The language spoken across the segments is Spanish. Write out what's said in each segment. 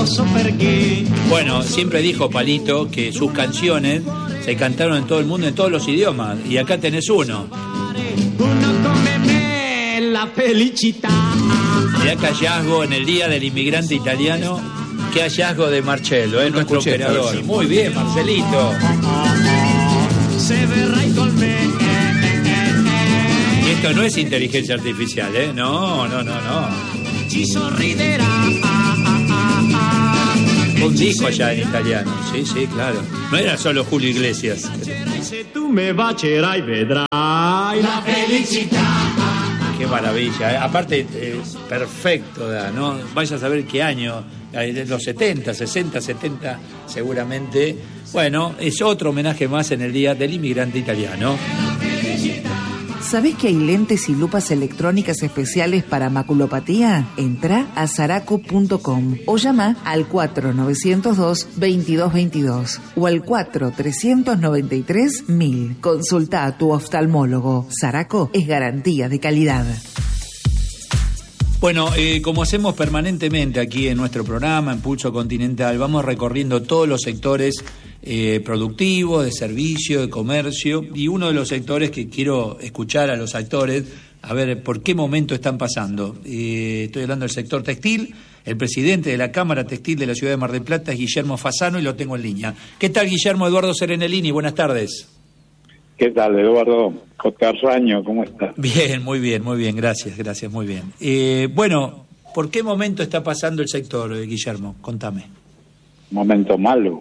Bueno, siempre dijo Palito que sus canciones se cantaron en todo el mundo, en todos los idiomas, y acá tenés uno. Mirá qué hallazgo en el Día del Inmigrante Italiano, qué hallazgo de Marcello, nuestro operador. Muy bien, Marcelito. Y esto no es inteligencia artificial, No. Un disco allá en italiano, sí, claro. No era solo Julio Iglesias. Qué maravilla, aparte perfecto, ¿no? Vaya a saber qué año, los 70, 60, 70 seguramente. Bueno, es otro homenaje más en el Día del Inmigrante Italiano. ¿Sabés que hay lentes y lupas electrónicas especiales para maculopatía? Entra a saraco.com o llama al 4902-2222 o al 4393-1000. Consulta a tu oftalmólogo. Saraco es garantía de calidad. Bueno, como hacemos permanentemente aquí en nuestro programa, en Pulso Continental, vamos recorriendo todos los sectores productivos, de servicio, de comercio, y uno de los sectores que quiero escuchar a los actores, a ver por qué momento están pasando. Estoy hablando del sector textil. El presidente de la Cámara Textil de la Ciudad de Mar del Plata es Guillermo Fasano y lo tengo en línea. ¿Qué tal, Guillermo? Eduardo Serenellini, buenas tardes. ¿Qué tal, Eduardo Cotarraño? ¿Cómo estás? Bien, muy bien, gracias, muy bien. Bueno, ¿por qué momento está pasando el sector, Guillermo? Contame. Momento malo.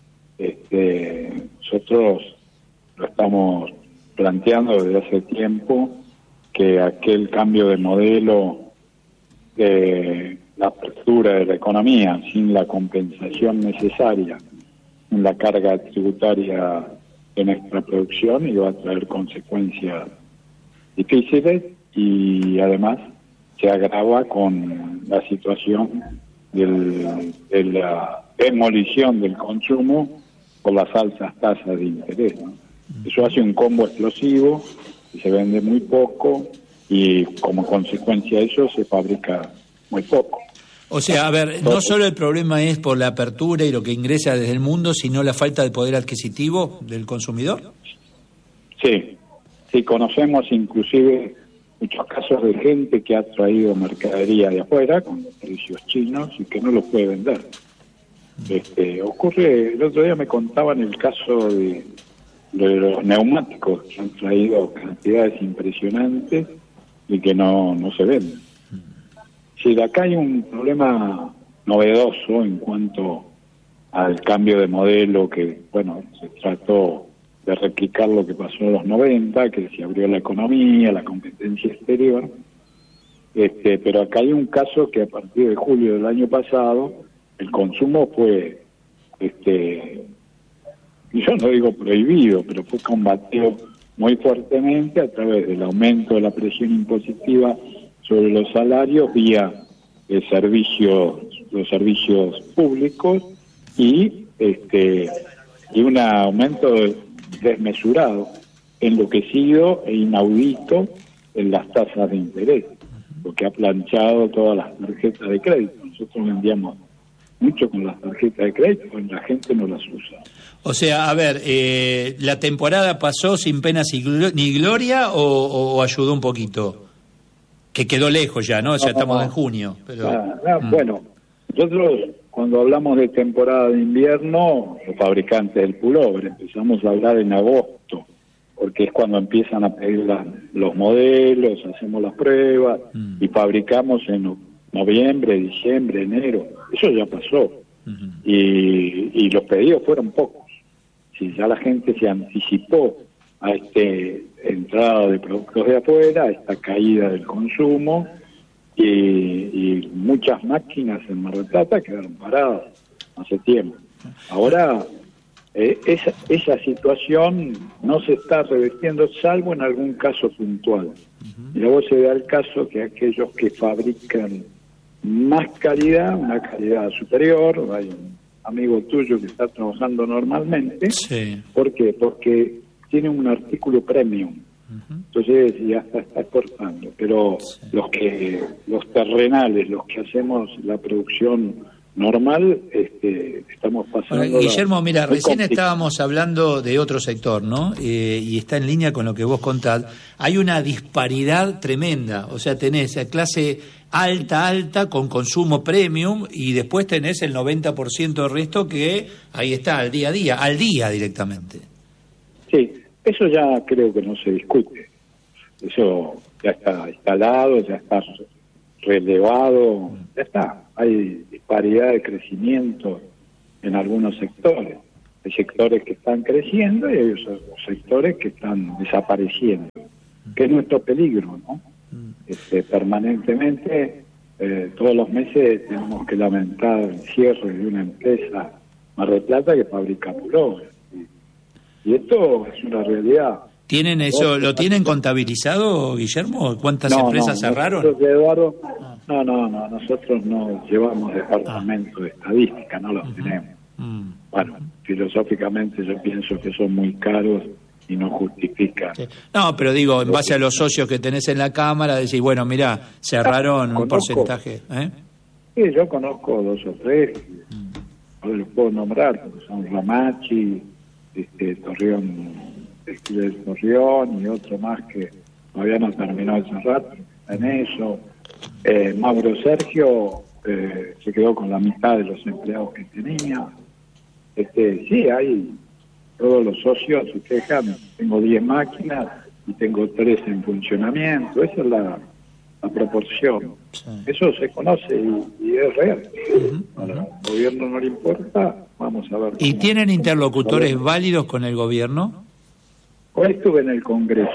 Nosotros lo estamos planteando desde hace tiempo, que aquel cambio de modelo de la apertura de la economía sin la compensación necesaria en la carga tributaria de nuestra producción iba a traer consecuencias difíciles, y además se agrava con la situación de la demolición del consumo por las altas tasas de interés, ¿no? Eso hace un combo explosivo y se vende muy poco, y como consecuencia de eso se fabrica muy poco. O sea, a ver, no solo el problema es por la apertura y lo que ingresa desde el mundo, sino la falta de poder adquisitivo del consumidor. Sí, conocemos inclusive muchos casos de gente que ha traído mercadería de afuera con los precios chinos y que no los puede vender. Ocurre, el otro día me contaban el caso de los neumáticos, que han traído cantidades impresionantes y que no se venden. Sí, acá hay un problema novedoso en cuanto al cambio de modelo, que, bueno, se trató de replicar lo que pasó en los 90, que se abrió la economía, la competencia exterior, pero acá hay un caso que a partir de julio del año pasado el consumo fue, yo no digo prohibido, pero fue combatido muy fuertemente a través del aumento de la presión impositiva sobre los salarios vía los servicios públicos y un aumento desmesurado, enloquecido e inaudito en las tasas de interés, porque ha planchado todas las tarjetas de crédito. Nosotros vendíamos mucho con las tarjetas de crédito y la gente no las usa. O sea, a ver, ¿la temporada pasó sin penas ni gloria o ayudó un poquito? Que quedó lejos ya, ¿no? Ya estamos en junio. Pero... Bueno, nosotros cuando hablamos de temporada de invierno, los fabricantes del pullover, empezamos a hablar en agosto, porque es cuando empiezan a pedir los modelos, hacemos las pruebas y fabricamos en noviembre, diciembre, enero. Eso ya pasó. Y los pedidos fueron pocos. Si ya la gente se anticipó a entrada de productos de afuera, a esta caída del consumo, y muchas máquinas en Mar del Plata quedaron paradas hace tiempo. Ahora esa situación no se está revirtiendo, salvo en algún caso puntual. Y luego se da el caso que aquellos que fabrican más calidad, una calidad superior, hay un amigo tuyo que está trabajando normalmente. Sí. ¿Por qué? Porque tiene un artículo premium, entonces ya está exportando, pero los terrenales, los que hacemos la producción normal, estamos pasando... Bueno, Guillermo, mira, recién complicado. estábamos hablando de otro sector, ¿no? Y está en línea con lo que vos contás. Hay una disparidad tremenda, o sea, tenés a clase alta, con consumo premium, y después tenés el 90% del resto que ahí está, al día directamente. Sí, eso ya creo que no se discute. Eso ya está instalado, ya está relevado, ya está. Hay disparidad de crecimiento en algunos sectores. Hay sectores que están creciendo y hay otros sectores que están desapareciendo, que es nuestro peligro, ¿no? Permanentemente, todos los meses tenemos que lamentar el cierre de una empresa Mar del Plata que fabrica pullovers. Y esto es una realidad. ¿Tienen eso, lo tienen contabilizado, Guillermo? ¿Cuántas empresas cerraron? Nosotros, Eduardo, no, nosotros no llevamos departamento de estadística, no los tenemos. Bueno, filosóficamente yo pienso que son muy caros y no justifican. Sí. No, pero digo, en base a los socios que tenés en la Cámara, decís, bueno, mirá, cerraron un porcentaje. Sí, yo conozco 2 o 3, no los puedo nombrar, porque son Ramachi, Torreón y otro más que todavía no terminó de cerrar en eso. Mauro Sergio se quedó con la mitad de los empleados que tenía. Sí, hay todos los socios se quejan, tengo 10 máquinas y tengo 3 en funcionamiento, esa es la proporción. Sí. Eso se conoce y es real. Al gobierno no le importa, vamos a ver. ¿Y tienen interlocutores válidos con el gobierno? Hoy estuve en el Congreso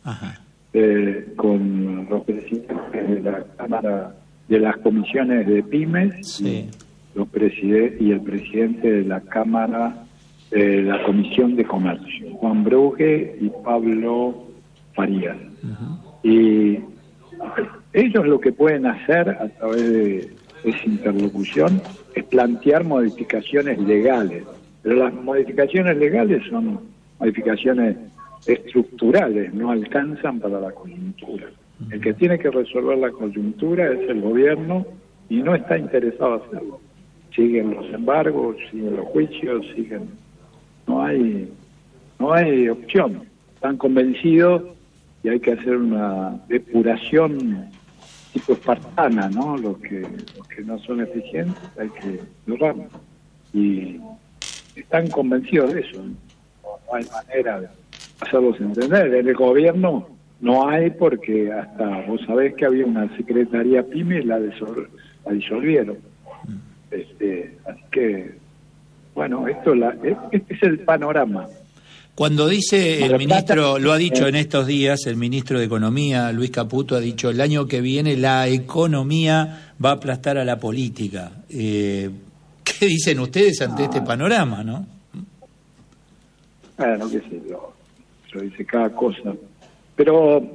con los presidentes de la Cámara, de las comisiones de pymes, sí, y el presidente de la Cámara de la Comisión de Comercio, Juan Brugge y Pablo Farías. Y ellos lo que pueden hacer a través de esa interlocución es plantear modificaciones legales, pero las modificaciones legales son modificaciones estructurales, no alcanzan para la coyuntura. El que tiene que resolver la coyuntura es el gobierno y no está interesado en hacerlo. Siguen los embargos, siguen los juicios, no hay opción. Están convencidos y hay que hacer una depuración tipo espartana, ¿no? Los que no son eficientes hay que lograrlo. Y están convencidos de eso. No hay manera de hacerlos entender. En el gobierno no hay, porque hasta vos sabés que había una secretaría PYME y la disolvieron. Así que, bueno, este es el panorama. Cuando dice el ministro, lo ha dicho en estos días, el ministro de Economía, Luis Caputo, ha dicho el año que viene la economía va a aplastar a la política. ¿Qué dicen ustedes ante este panorama, no? Bueno, qué sé yo, eso dice cada cosa. Pero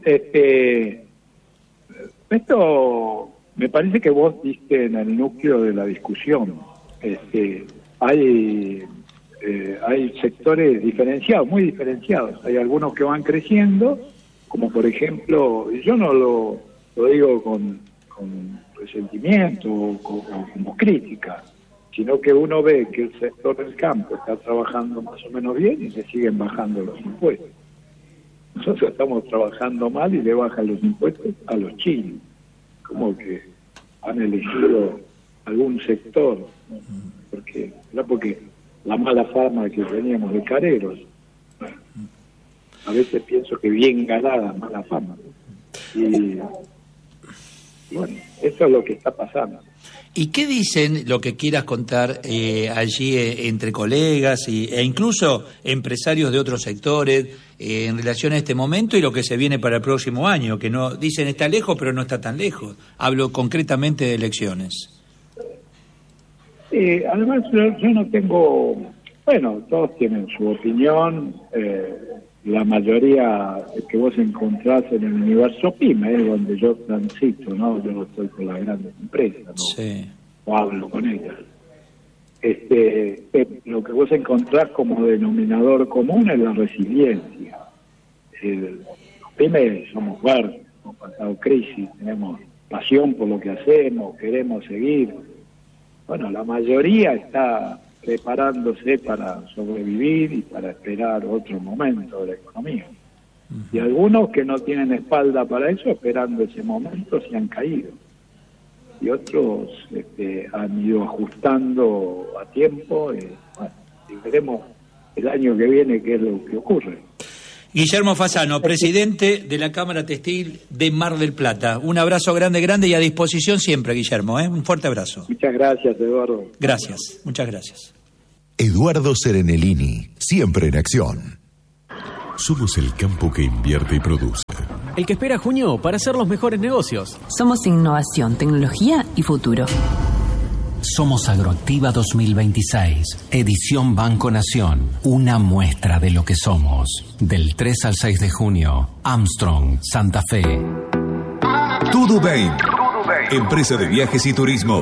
esto me parece que vos diste en el núcleo de la discusión. Hay sectores diferenciados, muy diferenciados. Hay algunos que van creciendo, como por ejemplo, yo no lo digo con resentimiento o como crítica, sino que uno ve que el sector del campo está trabajando más o menos bien y se siguen bajando los impuestos. Nosotros estamos trabajando mal y le bajan los impuestos a los chinos. Como que han elegido algún sector, ¿no? Porque la mala fama que teníamos de careros, a veces pienso que bien ganada mala fama, y bueno, eso es lo que está pasando. ¿Y qué dicen, lo que quieras contar allí entre colegas e incluso empresarios de otros sectores en relación a este momento y lo que se viene para el próximo año? Que no dicen está lejos, pero no está tan lejos. Hablo concretamente de elecciones. Además, yo no tengo... Bueno, todos tienen su opinión. La mayoría que vos encontrás en el universo PYME es donde yo transito, ¿no? Yo no estoy con las grandes empresas, ¿no? Sí. O hablo con ellas. Lo que vos encontrás como denominador común es la resiliencia. Los PYME somos fuertes, hemos pasado crisis, tenemos pasión por lo que hacemos, queremos seguir. Bueno, la mayoría está preparándose para sobrevivir y para esperar otro momento de la economía. Y algunos que no tienen espalda para eso, esperando ese momento, se han caído. Y otros han ido ajustando a tiempo. Bueno, y veremos el año que viene qué es lo que ocurre. Guillermo Fasano, presidente de la Cámara Textil de Mar del Plata. Un abrazo grande y a disposición siempre, Guillermo. Un fuerte abrazo. Muchas gracias, Eduardo. Gracias, muchas gracias. Eduardo Serenellini, siempre en acción. Somos el campo que invierte y produce. El que espera junio para hacer los mejores negocios. Somos innovación, tecnología y futuro. Somos Agroactiva 2026, edición Banco Nación, una muestra de lo que somos. Del 3 al 6 de junio, Armstrong, Santa Fe. Tudubain, empresa de viajes y turismo.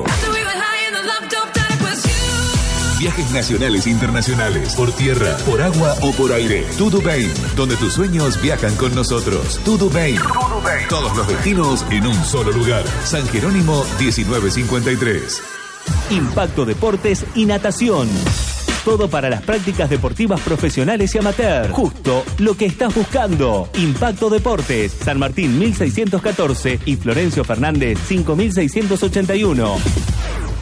Viajes nacionales e internacionales, por tierra, por agua o por aire. Tudubain, donde tus sueños viajan con nosotros. Tudubain. Todos los destinos en un solo lugar. San Jerónimo 1953. Impacto Deportes y Natación. Todo para las prácticas deportivas profesionales y amateur. Justo lo que estás buscando. Impacto Deportes, San Martín 1614 y Florencio Fernández 5681.